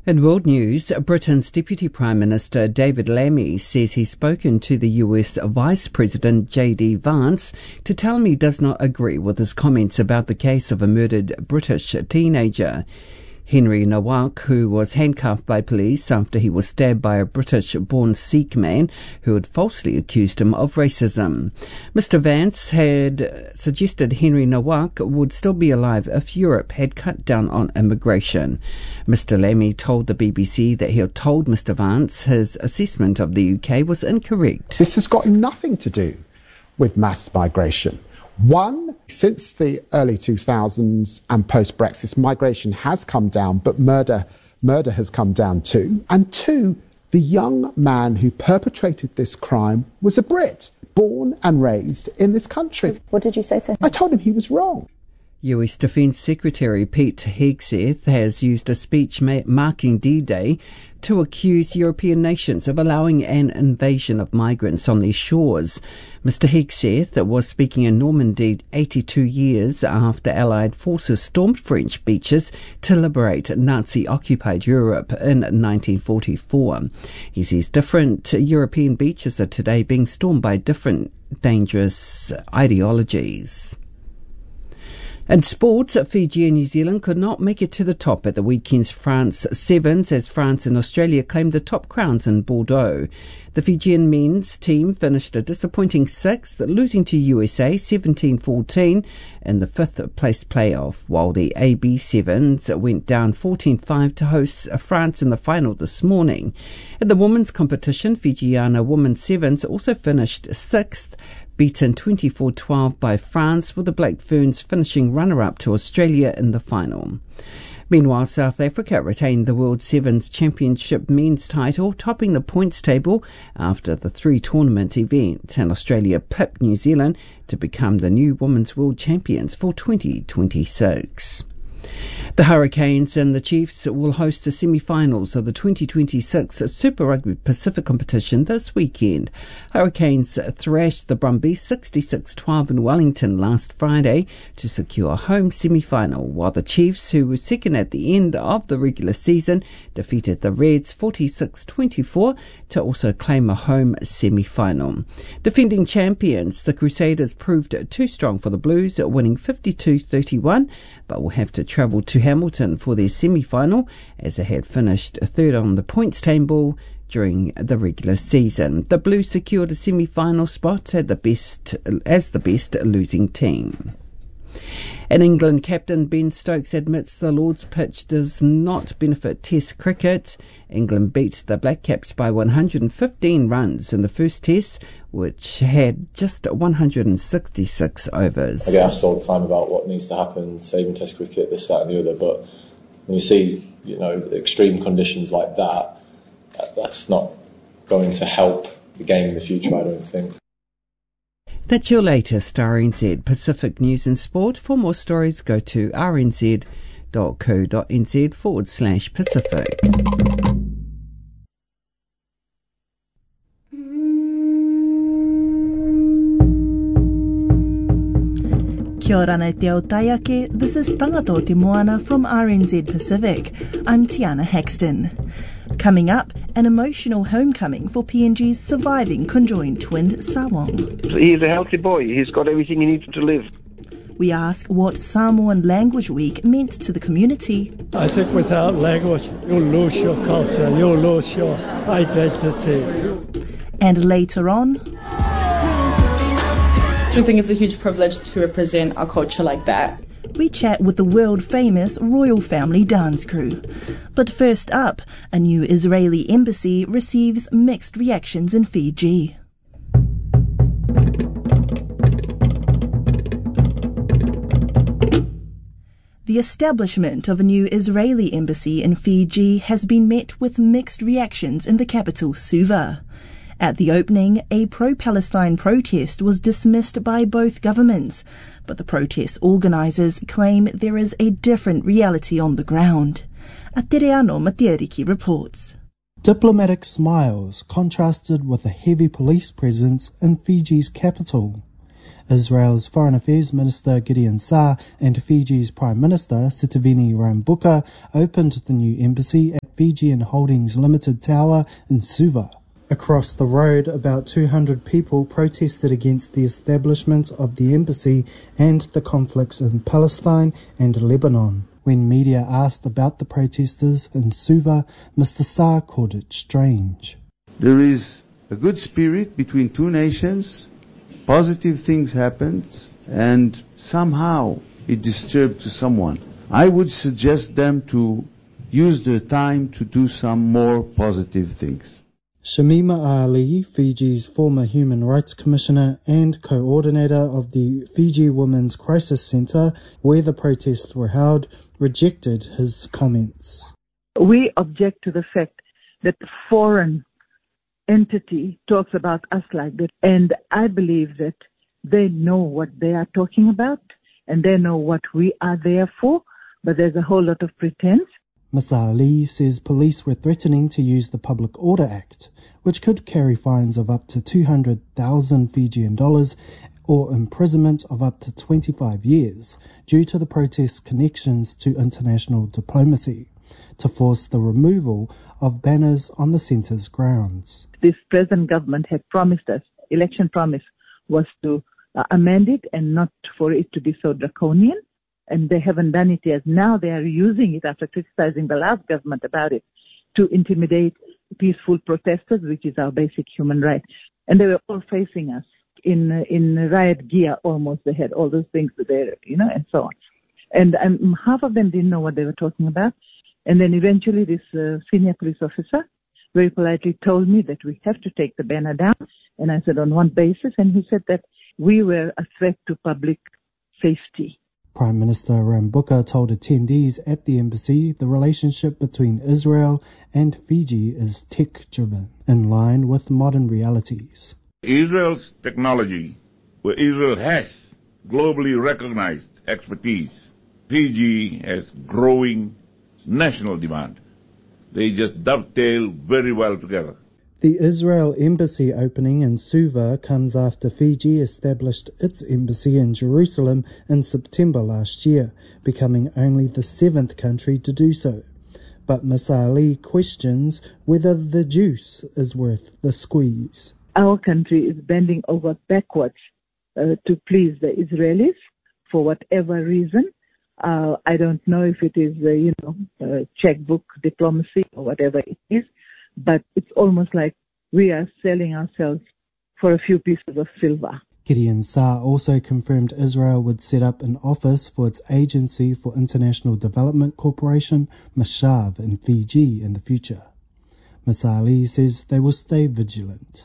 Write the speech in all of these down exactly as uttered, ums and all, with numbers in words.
In world news, Britain's Deputy Prime Minister David Lammy says he's spoken to the U S Vice President J D Vance to tell him he does not agree with his comments about the case of a murdered British teenager. Henry Nawak, who was handcuffed by police after he was stabbed by a British-born Sikh man who had falsely accused him of racism. Mister Vance had suggested Henry Nawak would still be alive if Europe had cut down on immigration. Mister Lammy told the B B C that he had told Mister Vance his assessment of the U K was incorrect. This has got nothing to do with mass migration. One, since the early two thousands and post-Brexit, migration has come down, but murder, murder has come down too. And two, the young man who perpetrated this crime was a Brit, born and raised in this country. So what did you say to him? I told him he was wrong. U S Defence Secretary Pete Hegseth has used a speech ma- marking D-Day to accuse European nations of allowing an invasion of migrants on their shores. Mister Hegseth was speaking in Normandy eighty-two years after Allied forces stormed French beaches to liberate Nazi-occupied Europe in nineteen forty-four. He says different European beaches are today being stormed by different dangerous ideologies. In sport, Fiji and New Zealand could not make it to the top at the weekend's France Sevens as France and Australia claimed the top crowns in Bordeaux. The Fijian men's team finished a disappointing sixth, losing to U S A seventeen fourteen in the fifth place playoff, while the A B Sevens went down fourteen five to host France in the final this morning. In the women's competition, Fijiana women's sevens also finished sixth, beaten twenty-four twelve by France, with the Black Ferns finishing runner-up to Australia in the final. Meanwhile, South Africa retained the World Sevens Championship men's title, topping the points table after the three-tournament event, and Australia pipped New Zealand to become the new Women's World Champions for twenty twenty-six. The Hurricanes and the Chiefs will host the semi-finals of the twenty twenty-six Super Rugby Pacific competition this weekend. Hurricanes thrashed the Brumbies sixty-six twelve in Wellington last Friday to secure a home semi-final, while the Chiefs, who were second at the end of the regular season, defeated the Reds forty-six twenty-four to also claim a home semi-final. Defending champions, the Crusaders proved too strong for the Blues, winning fifty-two thirty-one, but will have to travel to Hamilton for their semi-final, as they had finished third on the points table during the regular season. The Blues secured a semi-final spot at the best as the best losing team. In England, captain Ben Stokes admits the Lord's pitch does not benefit Test cricket. England beat the Black Caps by one hundred fifteen runs in the first Test, which had just one hundred sixty-six overs. I get asked all the time about what needs to happen, saving Test cricket, this, that and the other, but when you see, you know, extreme conditions like that, that's not going to help the game in the future, I don't think. That's your latest R N Z Pacific News and Sport. For more stories, go to rnz.co.nz forward slash Pacific. Kia ora nei te ao taiake, this is Tangato Te Moana from R N Z Pacific. I'm Tiana Hexton. Coming up, an emotional homecoming for P N G's surviving conjoined twin Sawong. He's a healthy boy. He's got everything he needs to live. We ask what Samoan Language Week meant to the community. I think without language, you'll lose your culture, you'll lose your identity. And later on, I think it's a huge privilege to represent our culture like that. We chat with the world-famous royal family dance crew. But first up, a new Israeli embassy receives mixed reactions in Fiji. The establishment of a new Israeli embassy in Fiji has been met with mixed reactions in the capital, Suva. At the opening, a pro-Palestine protest was dismissed by both governments, but the protest organisers claim there is a different reality on the ground. Atereano Matiariki reports. Diplomatic smiles contrasted with a heavy police presence in Fiji's capital. Israel's Foreign Affairs Minister Gideon Saar and Fiji's Prime Minister Sitiveni Rabuka opened the new embassy at Fijian Holdings Limited Tower in Suva. Across the road, about two hundred people protested against the establishment of the embassy and the conflicts in Palestine and Lebanon. When media asked about the protesters in Suva, Mister Saar called it strange. There is a good spirit between two nations, positive things happened, and somehow it disturbed to someone. I would suggest them to use their time to do some more positive things. Shamima Ali, Fiji's former Human Rights Commissioner and coordinator of the Fiji Women's Crisis Centre, where the protests were held, rejected his comments. We object to the fact that foreign entity talks about us like that, and I believe that they know what they are talking about and they know what we are there for, but there's a whole lot of pretense. Miz Ali says police were threatening to use the Public Order Act, which could carry fines of up to two hundred thousand Fijian dollars or imprisonment of up to twenty-five years due to the protest's connections to international diplomacy, to force the removal of banners on the centre's grounds. This present government had promised us, election promise was to uh, amend it and not for it to be so draconian. And they haven't done it yet. Now they are using it after criticizing the last government about it to intimidate peaceful protesters, which is our basic human right. And they were all facing us in in riot gear almost. They had all those things there, you know, and so on. And um, half of them didn't know what they were talking about. And then eventually this uh, senior police officer very politely told me that we have to take the banner down. And I said, on what basis? And he said that we were a threat to public safety. Prime Minister Rabuka told attendees at the embassy the relationship between Israel and Fiji is tech-driven, in line with modern realities. Israel's technology, where Israel has globally recognized expertise, Fiji has growing national demand. They just dovetail very well together. The Israel embassy opening in Suva comes after Fiji established its embassy in Jerusalem in September last year, becoming only the seventh country to do so. But Miz Ali questions whether the juice is worth the squeeze. Our country is bending over backwards uh, to please the Israelis for whatever reason. Uh, I don't know if it is, uh, you know, uh, checkbook diplomacy or whatever it is. But it's almost like we are selling ourselves for a few pieces of silver. Gideon Saar also confirmed Israel would set up an office for its Agency for International Development Corporation, Mashav, in Fiji in the future. Miz Ali says they will stay vigilant.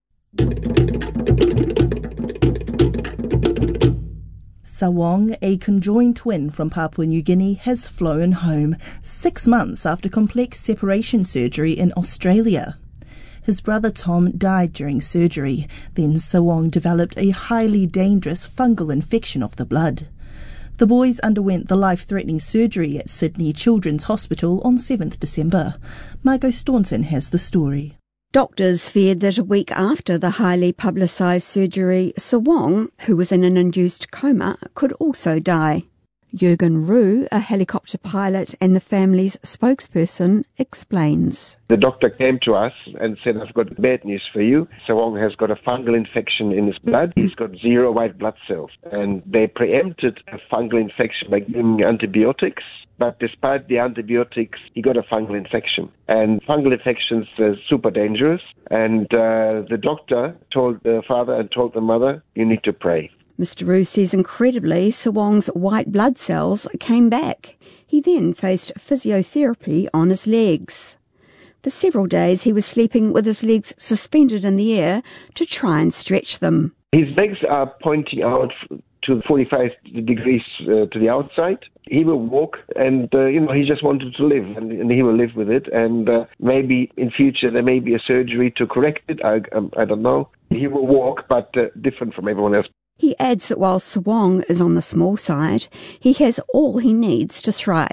Sawong, a conjoined twin from Papua New Guinea, has flown home six months after complex separation surgery in Australia. His brother Tom died during surgery. Then Sawong developed a highly dangerous fungal infection of the blood. The boys underwent the life-threatening surgery at Sydney Children's Hospital on seventh December. Margot Staunton has the story. Doctors feared that a week after the highly publicised surgery, Sawong, who was in an induced coma, could also die. Jürgen Ruh, a helicopter pilot and the family's spokesperson, explains. The doctor came to us and said, I've got bad news for you. Sawong has got a fungal infection in his blood. He's got zero white blood cells. And they preempted a fungal infection by giving him antibiotics. But despite the antibiotics, he got a fungal infection. And fungal infections are super dangerous. And uh, the doctor told the father and told the mother, you need to pray. Mister Ruh says incredibly, Sawong's white blood cells came back. He then faced physiotherapy on his legs. For several days he was sleeping with his legs suspended in the air to try and stretch them. His legs are pointing out to forty-five degrees uh, to the outside. He will walk and, uh, you know, he just wanted to live and, and he will live with it. And uh, maybe in future there may be a surgery to correct it. I, um, I don't know. He will walk, but uh, different from everyone else. He adds that while Sawong is on the small side, he has all he needs to thrive.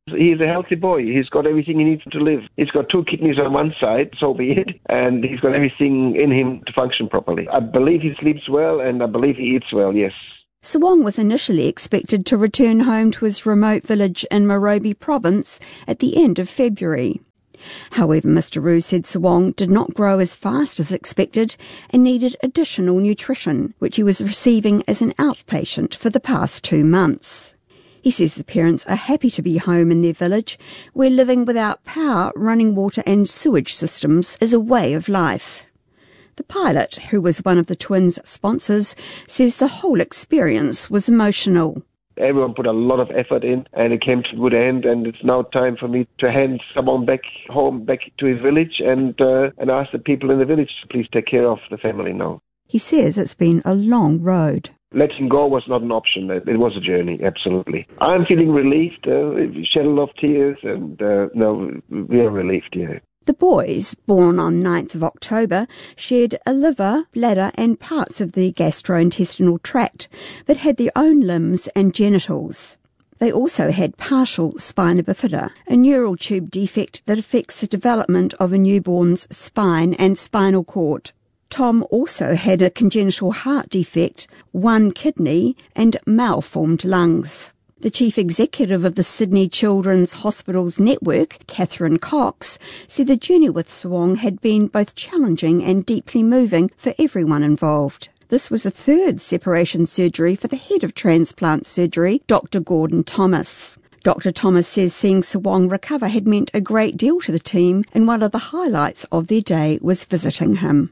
He's a healthy boy. He's got everything he needs to live. He's got two kidneys on one side, so be it, and he's got everything in him to function properly. I believe he sleeps well, and I believe he eats well, yes. Sawong was initially expected to return home to his remote village in Morobe province at the end of February. However, Mister Roux said Sawong did not grow as fast as expected and needed additional nutrition, which he was receiving as an outpatient for the past two months. He says the parents are happy to be home in their village, where living without power, running water and sewage systems is a way of life. The pilot, who was one of the twins' sponsors, says the whole experience was emotional. Everyone put a lot of effort in, and it came to a good end, and it's now time for me to hand someone back home, back to his village, and uh, and ask the people in the village to please take care of the family now. He says it's been a long road. Letting go was not an option. It was a journey, absolutely. I'm feeling relieved, uh, shed a lot of tears, and uh, no, we are relieved, yeah. The boys, born on ninth of October, shared a liver, bladder and parts of the gastrointestinal tract, but had their own limbs and genitals. They also had partial spina bifida, a neural tube defect that affects the development of a newborn's spine and spinal cord. Tom also had a congenital heart defect, one kidney and malformed lungs. The chief executive of the Sydney Children's Hospitals Network, Catherine Cox, said the journey with Sawong had been both challenging and deeply moving for everyone involved. This was a third separation surgery for the head of transplant surgery, Doctor Gordon Thomas. Doctor Thomas says seeing Sawong recover had meant a great deal to the team, and one of the highlights of their day was visiting him.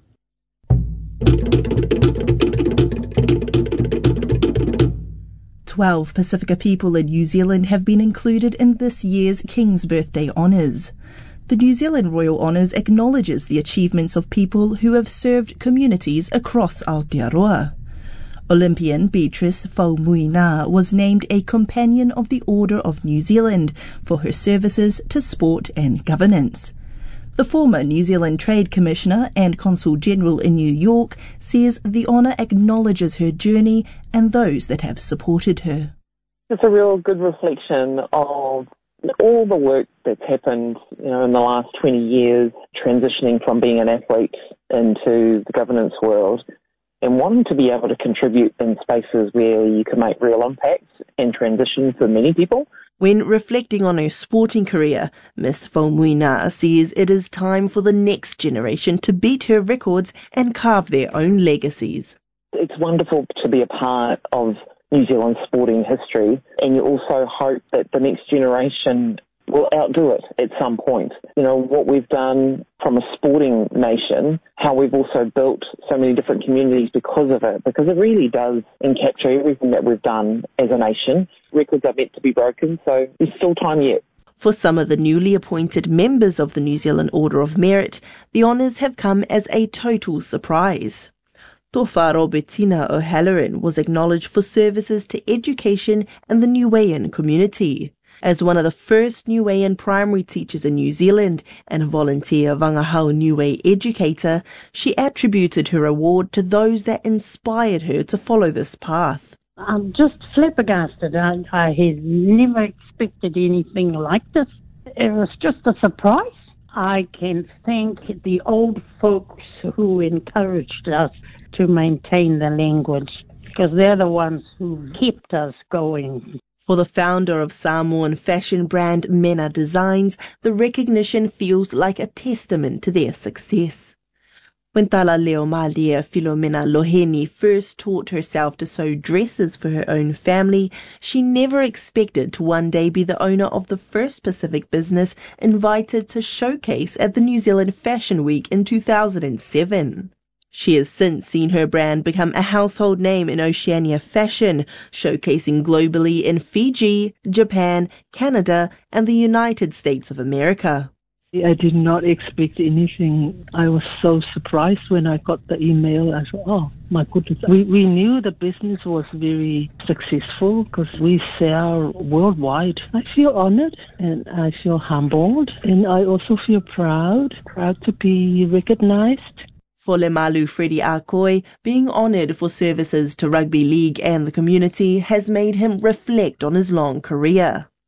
Twelve Pacifica people in New Zealand have been included in this year's King's Birthday Honours. The New Zealand Royal Honours acknowledges the achievements of people who have served communities across Aotearoa. Olympian Beatrice Faumuina was named a Companion of the Order of New Zealand for her services to sport and governance. The former New Zealand Trade Commissioner and Consul General in New York says the honour acknowledges her journey and those that have supported her. It's a real good reflection of all the work that's happened, you know, in the last twenty years, transitioning from being an athlete into the governance world and wanting to be able to contribute in spaces where you can make real impact and transition for many people. When reflecting on her sporting career, Miss Faumuina says it is time for the next generation to beat her records and carve their own legacies. It's wonderful to be a part of New Zealand's sporting history, and you also hope that the next generation will outdo it at some point. You know, what we've done from a sporting nation, how we've also built so many different communities because of it, because it really does encapture everything that we've done as a nation. Records are meant to be broken, so there's still time yet. For some of the newly appointed members of the New Zealand Order of Merit, the honours have come as a total surprise. Tofa Robertina O'Halloran was acknowledged for services to education and the Niuean community. As one of the first Niuean primary teachers in New Zealand and a volunteer Wangahau Niue educator, she attributed her award to those that inspired her to follow this path. I'm just flabbergasted. I, I had never expected anything like this. It was just a surprise. I can thank the old folks who encouraged us to maintain the language, because they're the ones who kept us going. For the founder of Samoan fashion brand Mena Designs, the recognition feels like a testament to their success. When Tala Leomalia Filomena Loheni first taught herself to sew dresses for her own family, she never expected to one day be the owner of the first Pacific business invited to showcase at the New Zealand Fashion Week in two thousand seven. She has since seen her brand become a household name in Oceania fashion, showcasing globally in Fiji, Japan, Canada, and the United States of America. I did not expect anything. I was so surprised when I got the email. I thought, oh, my goodness. We, we knew the business was very successful because we sell worldwide. I feel honored and I feel humbled, and I also feel proud, proud to be recognized. For Lemalu Freddie Akoi, being honoured for services to rugby league and the community has made him reflect on his long career.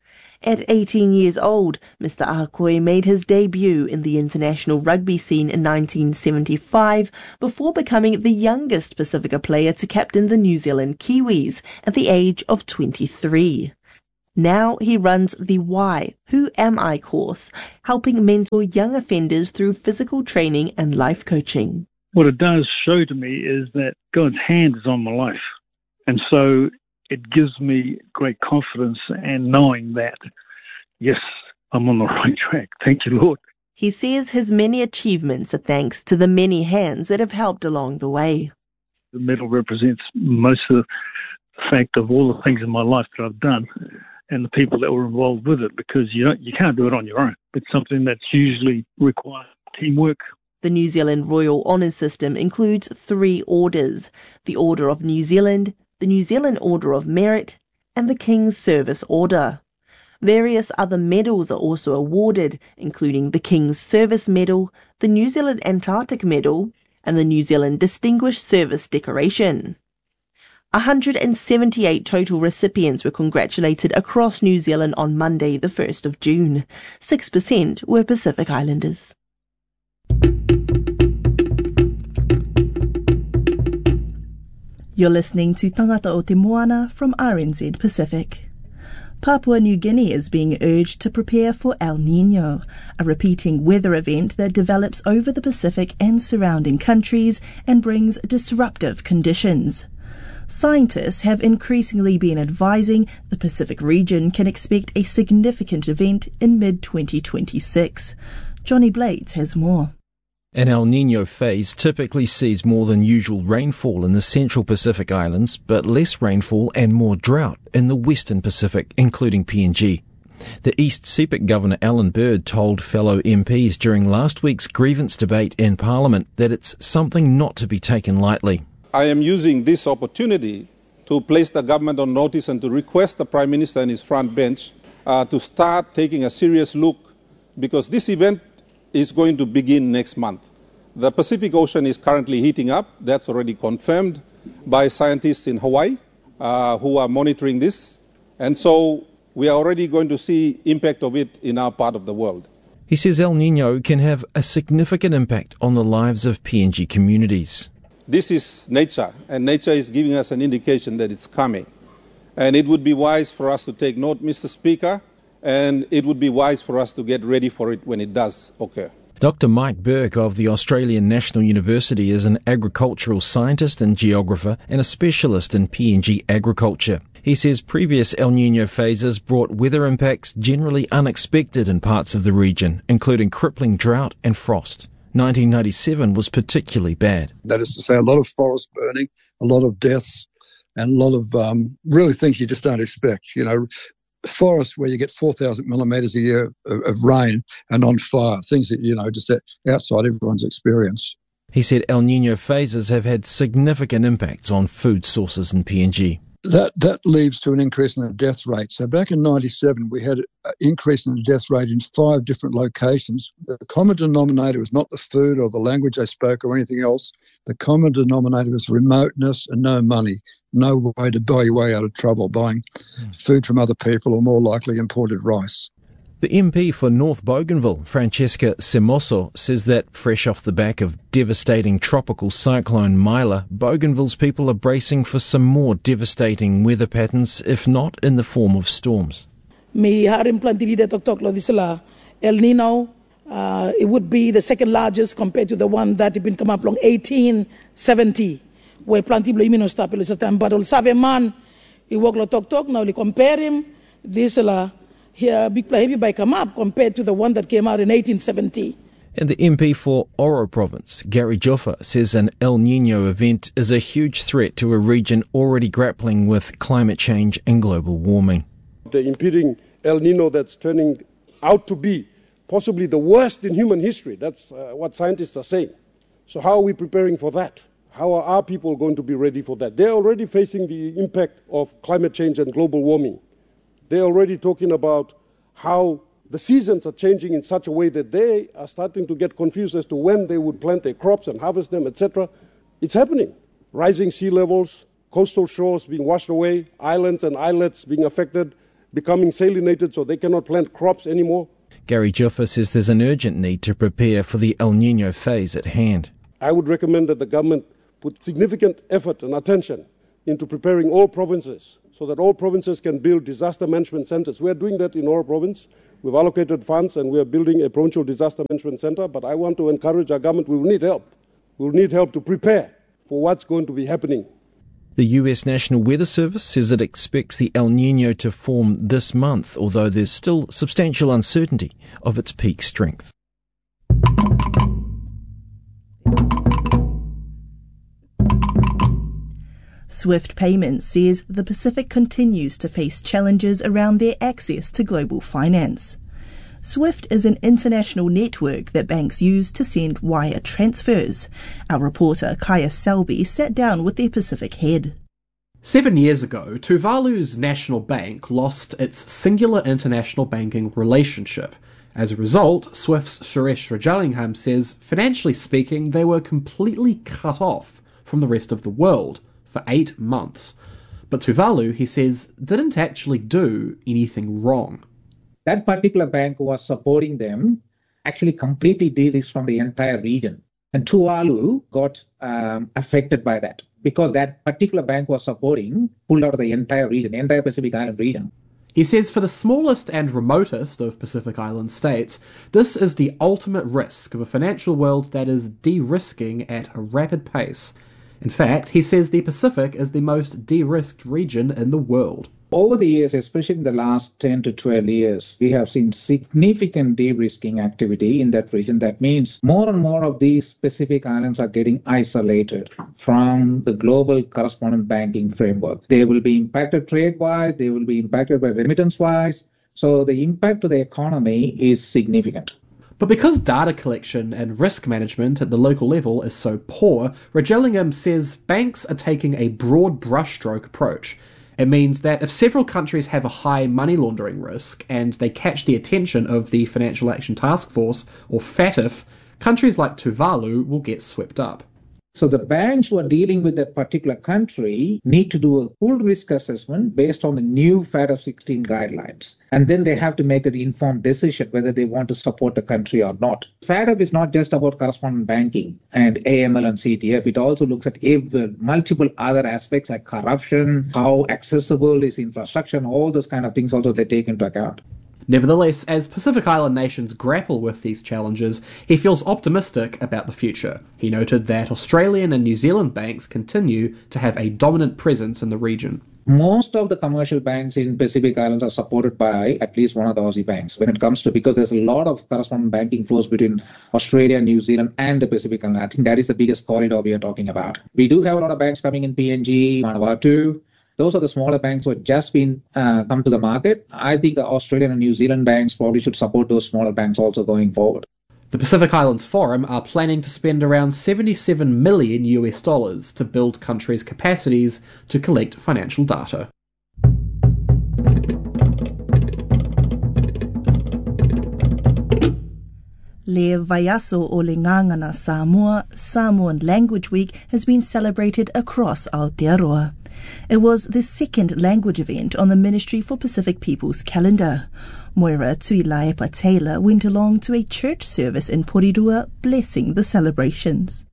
At eighteen years old, Mister Akoi made his debut in the international rugby scene in nineteen seventy-five before becoming the youngest Pacifica player to captain the New Zealand Kiwis at the age of twenty-three. Now he runs the Why, Who Am I course, helping mentor young offenders through physical training and life coaching. What it does show to me is that God's hand is on my life. And so it gives me great confidence and knowing that, yes, I'm on the right track. Thank you, Lord. He says his many achievements are thanks to the many hands that have helped along the way. The medal represents most of the fact of all the things in my life that I've done and the people that were involved with it, because you don't, you can't do it on your own. It's something that's usually requires teamwork. The New Zealand Royal Honours System includes three orders: the Order of New Zealand, the New Zealand Order of Merit, and the King's Service Order. Various other medals are also awarded, including the King's Service Medal, the New Zealand Antarctic Medal, and the New Zealand Distinguished Service Decoration. one hundred seventy-eight total recipients were congratulated across New Zealand on Monday, the first of June. six percent were Pacific Islanders. You're listening to Tangata o Te Moana from R N Z Pacific. Papua New Guinea is being urged to prepare for El Niño, a repeating weather event that develops over the Pacific and surrounding countries and brings disruptive conditions. Scientists have increasingly been advising the Pacific region can expect a significant event in mid twenty twenty-six. Johnny Blades has more. An El Niño phase typically sees more than usual rainfall in the central Pacific Islands, but less rainfall and more drought in the western Pacific, including P N G. The East Sepik Governor Alan Bird told fellow M Ps during last week's grievance debate in Parliament that it's something not to be taken lightly. I am using this opportunity to place the government on notice and to request the Prime Minister and his front bench uh, to start taking a serious look, because this event is going to begin next month. The Pacific Ocean is currently heating up. That's already confirmed by scientists in Hawaii uh, who are monitoring this. And so we are already going to see impact of it in our part of the world. He says El Niño can have a significant impact on the lives of P N G communities. This is nature, and nature is giving us an indication that it's coming. And it would be wise for us to take note, Mister Speaker, and it would be wise for us to get ready for it when it does occur. Doctor Mike Burke of the Australian National University is an agricultural scientist and geographer and a specialist in P N G agriculture. He says previous El Niño phases brought weather impacts generally unexpected in parts of the region, including crippling drought and frost. nineteen ninety-seven was particularly bad. That is to say, a lot of forest burning, a lot of deaths, and a lot of um, really things you just don't expect. You know, forests where you get four thousand millimetres a year of, of rain and on fire, things that, you know, just outside everyone's experience. He said El Niño phases have had significant impacts on food sources in P N G. That that leads to an increase in the death rate. So back in ninety-seven, we had an increase in the death rate in five different locations. The common denominator was not the food or the language they spoke or anything else. The common denominator was remoteness and no money, no way to buy your way out of trouble, buying food from other people or more likely imported rice. The M P for North Bougainville, Francesca Semoso, says that fresh off the back of devastating tropical cyclone Mila, Bougainville's people are bracing for some more devastating weather patterns, if not in the form of storms. Mi harim plantiri tok tok lo disela El Nino, uh, it would be the second largest compared to the one that had been come up along eighteen seventy, where plantiblo imino stapelo sa time battle save man, I wog lo tok tok now li compare him disela. Here, big play heavy by come up compared to the one that came out in eighteen seventy. And the M P for Oro Province, Gary Joffa, says an El Niño event is a huge threat to a region already grappling with climate change and global warming. The impending El Niño that's turning out to be possibly the worst in human history, that's uh, what scientists are saying. So how are we preparing for that? How are our people going to be ready for that? They're already facing the impact of climate change and global warming. They're already talking about how the seasons are changing in such a way that they are starting to get confused as to when they would plant their crops and harvest them, et cetera. It's happening. Rising sea levels, coastal shores being washed away, islands and islets being affected, becoming salinated so they cannot plant crops anymore. Gary Juffa says there's an urgent need to prepare for the El Nino phase at hand. I would recommend that the government put significant effort and attention into preparing all provinces so that all provinces can build disaster management centers. We are doing that in our province. We've allocated funds and we are building a provincial disaster management center, but I want to encourage our government, we will need help. We will need help to prepare for what's going to be happening. The U S National Weather Service says it expects the El Nino to form this month, although there's still substantial uncertainty of its peak strength. Swift Payments says the Pacific continues to face challenges around their access to global finance. Swift is an international network that banks use to send wire transfers. Our reporter Kaya Selby sat down with their Pacific head. Seven years ago, Tuvalu's national bank lost its singular international banking relationship. As a result, Swift's Suresh Rajalingham says, financially speaking, they were completely cut off from the rest of the world for eight months. But Tuvalu, he says, didn't actually do anything wrong. That particular bank who was supporting them actually completely de-risked from the entire region. And Tuvalu got um, affected by that because that particular bank was supporting pulled out of the entire region, the entire Pacific Island region. He says for the smallest and remotest of Pacific Island states, this is the ultimate risk of a financial world that is de-risking at a rapid pace. In fact, he says the Pacific is the most de-risked region in the world. Over the years, especially in the last ten to twelve years, we have seen significant de-risking activity in that region. That means more and more of these Pacific islands are getting isolated from the global correspondent banking framework. They will be impacted trade-wise, they will be impacted by remittance-wise. So the impact to the economy is significant. But because data collection and risk management at the local level is so poor, Rajalingham says banks are taking a broad brushstroke approach. It means that if several countries have a high money laundering risk and they catch the attention of the Financial Action Task Force, or FATF, countries like Tuvalu will get swept up. So the banks who are dealing with that particular country need to do a full risk assessment based on the new FATF sixteen guidelines. And then they have to make an informed decision whether they want to support the country or not. FATF is not just about correspondent banking and A M L and C T F. It also looks at every, multiple other aspects like corruption, how accessible is infrastructure, and all those kind of things also they take into account. Nevertheless, as Pacific Island nations grapple with these challenges, he feels optimistic about the future. He noted that Australian and New Zealand banks continue to have a dominant presence in the region. Most of the commercial banks in Pacific Islands are supported by at least one of the Aussie banks when it comes to, because there's a lot of correspondent banking flows between Australia, New Zealand and the Pacific Island. I think that is the biggest corridor we are talking about. We do have a lot of banks coming in P N G, Manawatu. Those are the smaller banks who have just been uh, come to the market. I think the Australian and New Zealand banks probably should support those smaller banks also going forward. The Pacific Islands Forum are planning to spend around seventy-seven million U S dollars to build countries' capacities to collect financial data. Le Vaiaso o le Ngangana Samoa, Samoan Language Week has been celebrated across Aotearoa. It was the second language event on the Ministry for Pacific Peoples calendar. Moira Tuilaepa Taylor went along to a church service in Porirua, blessing the celebrations.